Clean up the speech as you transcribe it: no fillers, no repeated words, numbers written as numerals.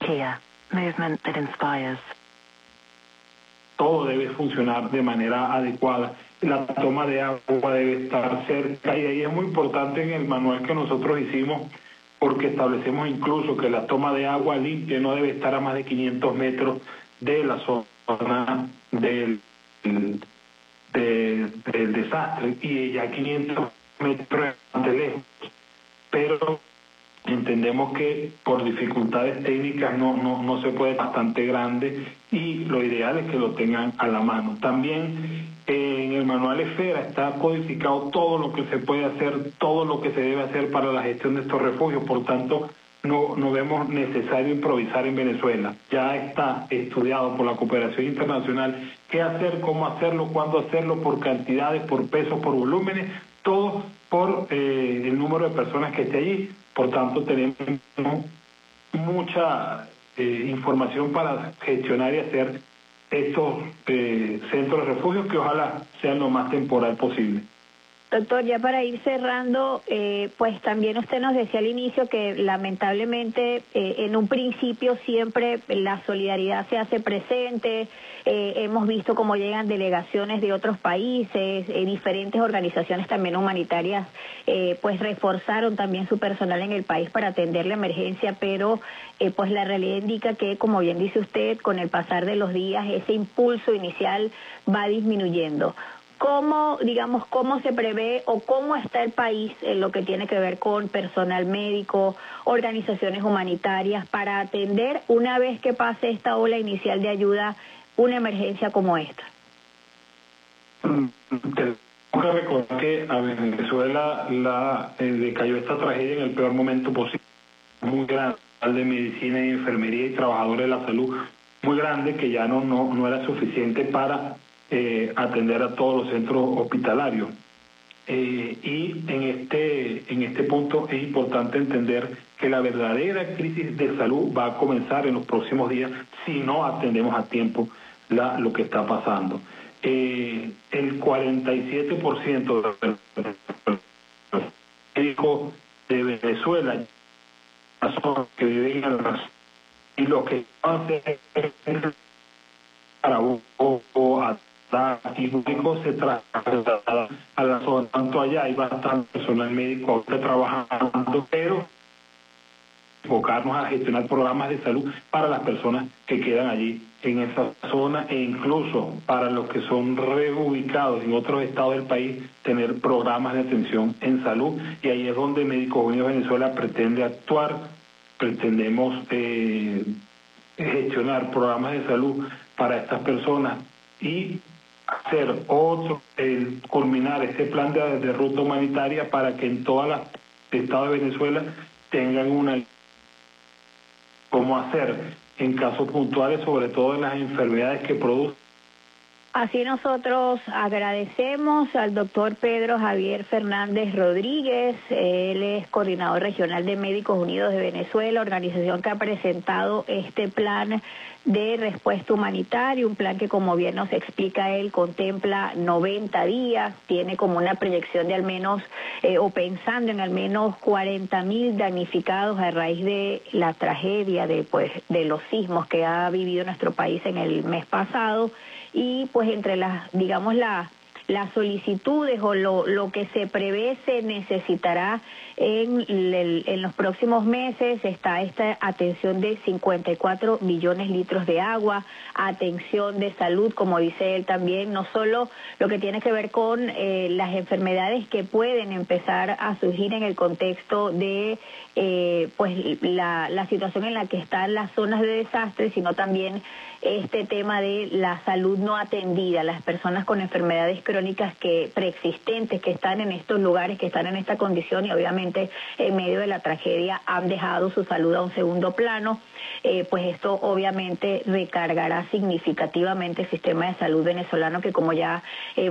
Kia, movement that inspires. Todo debe funcionar de manera adecuada. La toma de agua debe estar cerca y ahí es muy importante en el manual que nosotros hicimos, porque establecemos incluso que la toma de agua limpia no debe estar a más de 500 metros de la zona del desastre, y ya 500 metros es bastante lejos. Pero entendemos que por dificultades técnicas no se puede, bastante grande, y lo ideal es que lo tengan a la mano. También en el manual EFERA está codificado todo lo que se puede hacer, todo lo que se debe hacer para la gestión de estos refugios. Por tanto, no vemos necesario improvisar en Venezuela. Ya está estudiado por la cooperación internacional qué hacer, cómo hacerlo, cuándo hacerlo, por cantidades, por pesos, por volúmenes, todo por el número de personas que esté allí. Por tanto, tenemos mucha información para gestionar y hacer estos centros de refugio, que ojalá sean lo más temporal posible. Doctor, ya para ir cerrando, pues también usted nos decía al inicio que lamentablemente en un principio siempre la solidaridad se hace presente. Hemos visto cómo llegan delegaciones de otros países, diferentes organizaciones también humanitarias, pues reforzaron también su personal en el país para atender la emergencia, pero pues la realidad indica que, como bien dice usted, con el pasar de los días ese impulso inicial va disminuyendo. ¿Cómo se prevé o cómo está el país en lo que tiene que ver con personal médico, organizaciones humanitarias, para atender, una vez que pase esta ola inicial de ayuda, una emergencia como esta? Tengo que recordar que a Venezuela le cayó esta tragedia en el peor momento posible, muy grande, de medicina y enfermería y trabajadores de la salud, muy grande, que ya no era suficiente para atender a todos los centros hospitalarios. Y en este punto es importante entender que la verdadera crisis de salud va a comenzar en los próximos días si no atendemos a tiempo lo que está pasando. El 47% de los médicos de Venezuela que viven en la, y lo que hacen para y médicos se traslada a la zona. Tanto allá hay bastante personal médico trabajando, pero enfocarnos a gestionar programas de salud para las personas que quedan allí en esa zona, e incluso para los que son reubicados en otros estados del país, tener programas de atención en salud. Y ahí es donde Médicos Unidos Venezuela pretende actuar. Pretendemos gestionar programas de salud para estas personas y hacer culminar este plan de ruta humanitaria para que en todas las estados de Venezuela tengan cómo hacer en casos puntuales, sobre todo en las enfermedades que producen. Así nosotros agradecemos al doctor Pedro Javier Fernández Rodríguez. Él es coordinador regional de Médicos Unidos de Venezuela, organización que ha presentado este plan de respuesta humanitaria, un plan que, como bien nos explica él, contempla 90 días, tiene como una proyección de al menos, o pensando en al menos 40.000 damnificados a raíz de la tragedia de los sismos que ha vivido nuestro país en el mes pasado. Y pues entre las solicitudes o lo que se prevé se necesitará en los próximos meses está esta atención de 54 millones de litros de agua, atención de salud, como dice él también, no solo lo que tiene que ver con las enfermedades que pueden empezar a surgir en el contexto de la situación en la que están las zonas de desastre, sino también este tema de la salud no atendida, las personas con enfermedades crónicas preexistentes que están en estos lugares, que están en esta condición y obviamente en medio de la tragedia han dejado su salud a un segundo plano. Pues esto obviamente recargará significativamente el sistema de salud venezolano, que como ya